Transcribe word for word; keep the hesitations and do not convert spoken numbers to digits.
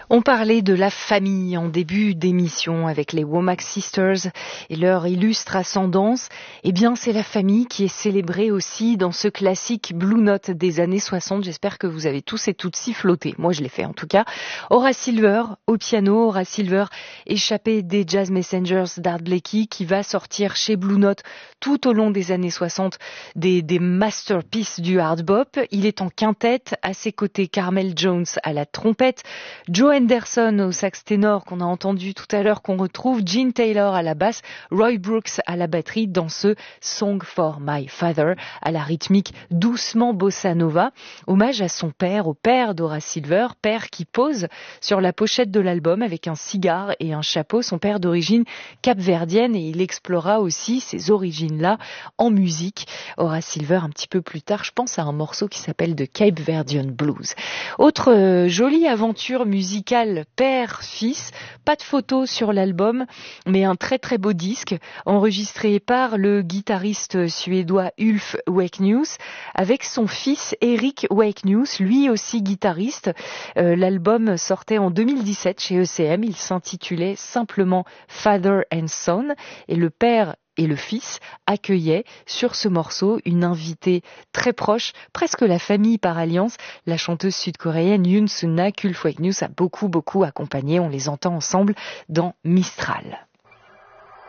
On parlait de la famille en début d'émission avec les Womack Sisters et leur illustre ascendance. Eh bien, c'est la famille qui est célébrée aussi dans ce classique Blue Note des années soixante. J'espère que vous avez tous et toutes siffloté. Moi, je l'ai fait en tout cas. Horace Silver au piano. Horace Silver, échappé des Jazz Messengers d'Art Blakey, qui va sortir chez Blue Note tout au long des années soixante des, des masterpieces du hard bop. Il est en quintette, à ses côtés Carmel Jones à la trompette, Joe Henderson au sax ténor qu'on a entendu tout à l'heure, qu'on retrouve, Gene Taylor à la basse, Roy Brooks à la batterie dans ce Song for My Father à la rythmique doucement bossa nova. Hommage à son père, au père d'Horace Silver, père qui pose sur la pochette de l'album avec un cigare et un chapeau, son père d'origine capverdienne, et il explorera aussi ces origines-là en musique. Horace Silver un petit peu plus tard, je pense à un morceau qui s'appelle The Cape Verdean Blues. Autre euh, jolie aventure musicale père-fils, pas de photos sur l'album, mais un très très beau disque enregistré par le guitariste suédois Ulf Wakeneus avec son fils Eric Wakeneus, lui aussi guitariste. Euh, l'album sortait en deux mille dix-sept chez E C M, il s'intitulait simplement Father and Son, et le père et le fils accueillaient sur ce morceau une invitée très proche, presque la famille par alliance. La chanteuse sud-coréenne Yoon Suna qu'Ulf Wakeneus a beaucoup beaucoup accompagnée. On les entend ensemble dans Mistral.